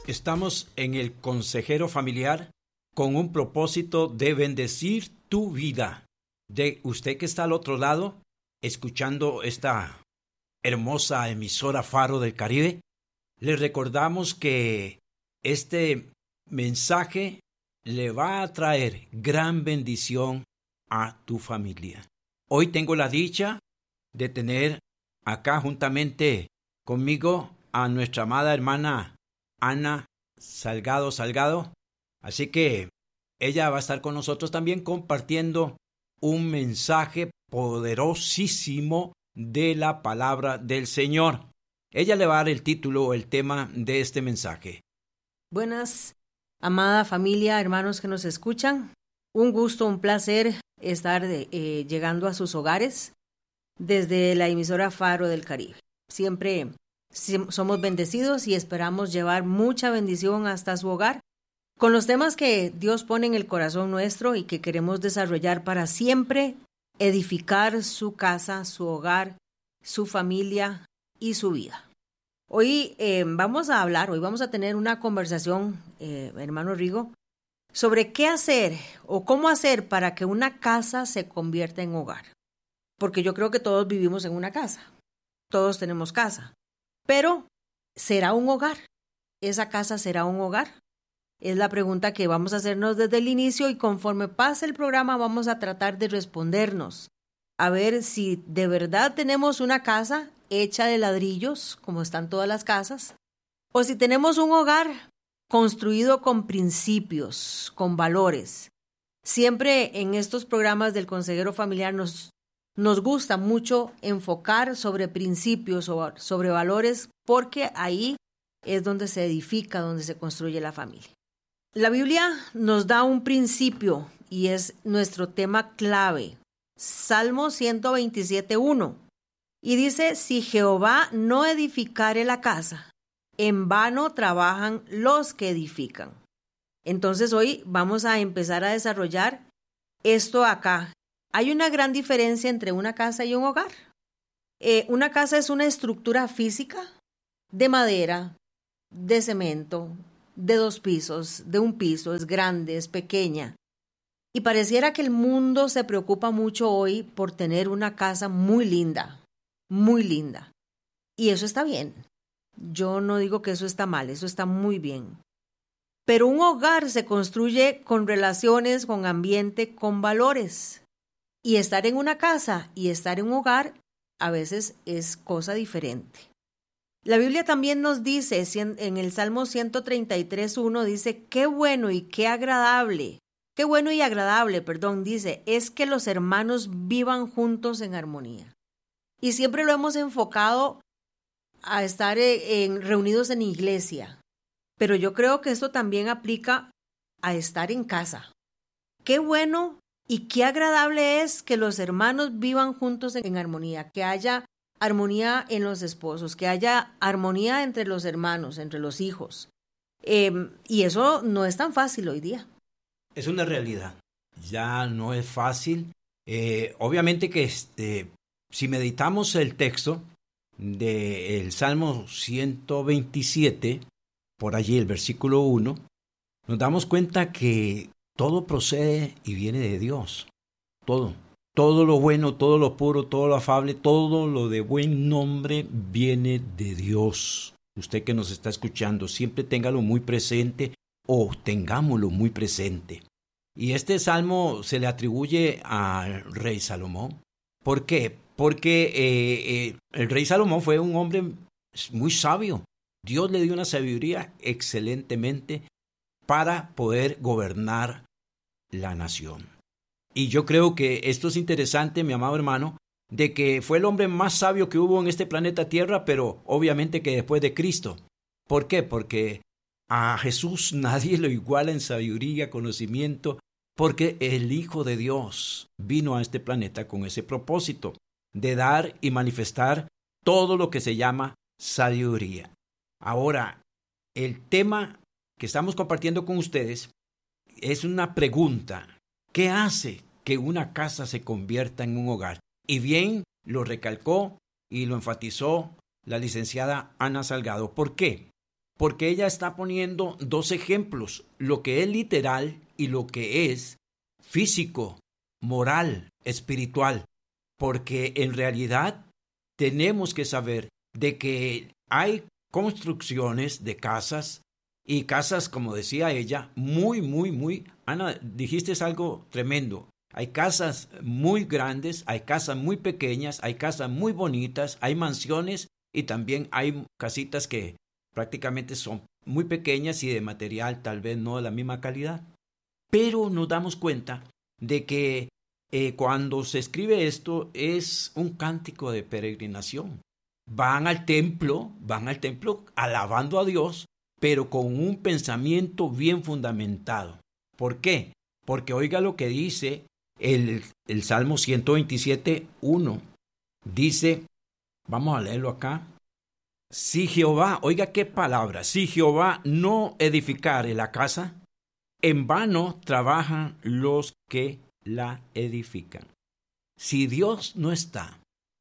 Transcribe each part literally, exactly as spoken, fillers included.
Estamos en el Consejero Familiar con un propósito de bendecir tu vida. De usted que está al otro lado, escuchando esta hermosa emisora Faro del Caribe, le recordamos que este mensaje le va a traer gran bendición a tu familia. Hoy tengo la dicha de tener acá juntamente conmigo a nuestra amada hermana Ana Salgado Salgado. Así que ella va a estar con nosotros también compartiendo un mensaje poderosísimo de la palabra del Señor. Ella le va a dar el título o el tema de este mensaje. Buenas, amada familia, hermanos que nos escuchan. Un gusto, un placer estar eh, llegando a sus hogares desde la emisora Faro del Caribe. Siempre somos bendecidos y esperamos llevar mucha bendición hasta su hogar con los temas que Dios pone en el corazón nuestro y que queremos desarrollar para siempre edificar su casa, su hogar, su familia y su vida. Hoy eh, vamos a hablar, hoy vamos a tener una conversación, eh, hermano Rigo, sobre qué hacer o cómo hacer para que una casa se convierta en hogar. Porque yo creo que todos vivimos en una casa, todos tenemos casa. Pero, ¿será un hogar? ¿Esa casa será un hogar? Es la pregunta que vamos a hacernos desde el inicio y conforme pase el programa vamos a tratar de respondernos. A ver si de verdad tenemos una casa hecha de ladrillos, como están todas las casas, o si tenemos un hogar construido con principios, con valores. Siempre en estos programas del Consejero Familiar nos Nos gusta mucho enfocar sobre principios o sobre valores porque ahí es donde se edifica, donde se construye la familia. La Biblia nos da un principio y es nuestro tema clave. Salmo ciento veintisiete, uno. Y dice, si Jehová no edificare la casa, en vano trabajan los que edifican. Entonces hoy vamos a empezar a desarrollar esto acá. Hay una gran diferencia entre una casa y un hogar. Eh, una casa es una estructura física de madera, de cemento, de dos pisos, de un piso, es grande, es pequeña. Y pareciera que el mundo se preocupa mucho hoy por tener una casa muy linda, muy linda. Y eso está bien. Yo no digo que eso está mal, eso está muy bien. Pero un hogar se construye con relaciones, con ambiente, con valores. Y estar en una casa y estar en un hogar a veces es cosa diferente. La Biblia también nos dice, en el Salmo ciento treinta y tres, uno, dice, qué bueno y qué agradable, qué bueno y agradable, perdón, dice, es que los hermanos vivan juntos en armonía. Y siempre lo hemos enfocado a estar en, reunidos en iglesia, pero yo creo que esto también aplica a estar en casa. Qué bueno y qué agradable es que los hermanos vivan juntos en armonía, que haya armonía en los esposos, que haya armonía entre los hermanos, entre los hijos. Eh, y eso no es tan fácil hoy día. Es una realidad. Ya no es fácil. Eh, obviamente que este, si meditamos el texto del Salmo ciento veintisiete, por allí el versículo uno, nos damos cuenta que todo procede y viene de Dios. Todo. Todo lo bueno, todo lo puro, todo lo afable, todo lo de buen nombre viene de Dios. Usted que nos está escuchando, siempre téngalo muy presente o tengámoslo muy presente. Y este salmo se le atribuye al rey Salomón. ¿Por qué? Porque eh, eh, el rey Salomón fue un hombre muy sabio. Dios le dio una sabiduría excelentemente para poder gobernar la nación. Y yo creo que esto es interesante, mi amado hermano, de que fue el hombre más sabio que hubo en este planeta Tierra, pero obviamente que después de Cristo. ¿Por qué? Porque a Jesús nadie lo iguala en sabiduría, conocimiento, porque el Hijo de Dios vino a este planeta con ese propósito de dar y manifestar todo lo que se llama sabiduría. Ahora, el tema que estamos compartiendo con ustedes es una pregunta. ¿Qué hace que una casa se convierta en un hogar? Y bien lo recalcó y lo enfatizó la licenciada Ana Salgado. ¿Por qué? porque ella está poniendo dos ejemplos, lo que es literal y lo que es físico, moral, espiritual, porque en realidad tenemos que saber de que hay construcciones de casas y casas, como decía ella, muy, muy, muy... Ana, dijiste algo tremendo. Hay casas muy grandes, hay casas muy pequeñas, hay casas muy bonitas, hay mansiones y también hay casitas que prácticamente son muy pequeñas y de material tal vez no de la misma calidad. Pero nos damos cuenta de que eh, cuando se escribe esto es un cántico de peregrinación. Van al templo, van al templo alabando a Dios, pero con un pensamiento bien fundamentado. ¿Por qué? Porque oiga lo que dice el, el Salmo ciento veintisiete, uno. Dice, vamos a leerlo acá. Si Jehová, oiga qué palabra, si Jehová no edificare la casa, en vano trabajan los que la edifican. Si Dios no está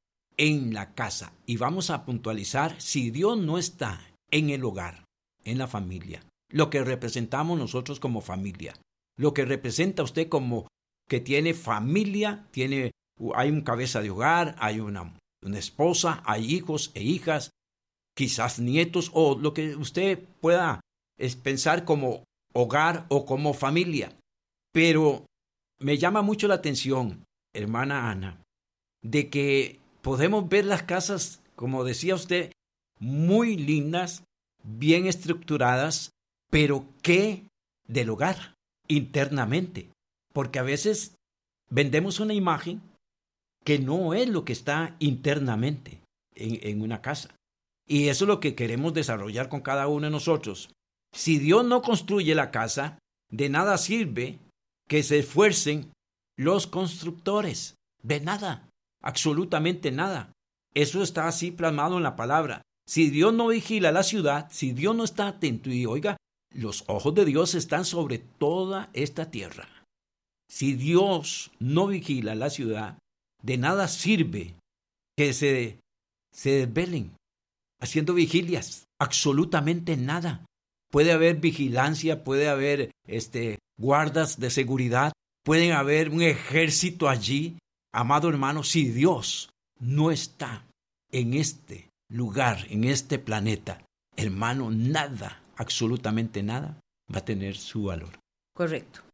en la casa, y vamos a puntualizar, si Dios no está en el hogar, en la familia, lo que representamos nosotros como familia, lo que representa usted como que tiene familia, tiene, hay un cabeza de hogar, hay una, una esposa, hay hijos e hijas, quizás nietos, o lo que usted pueda es pensar como hogar o como familia. Pero me llama mucho la atención, hermana Ana, de que podemos ver las casas, como decía usted, muy lindas, bien estructuradas, pero ¿qué del hogar internamente? Porque a veces vendemos una imagen que no es lo que está internamente en, en una casa. Y eso es lo que queremos desarrollar con cada uno de nosotros. Si Dios no construye la casa, de nada sirve que se esfuercen los constructores. De nada, absolutamente nada. Eso está así plasmado en la palabra. Si Dios no vigila la ciudad, si Dios no está atento, y oiga, los ojos de Dios están sobre toda esta tierra. Si Dios no vigila la ciudad, de nada sirve que se, se desvelen haciendo vigilias. Absolutamente nada. Puede haber vigilancia, puede haber este, guardas de seguridad, puede haber un ejército allí. Amado hermano, si Dios no está en este lugar, en este planeta, hermano, nada, absolutamente nada, va a tener su valor. Correcto.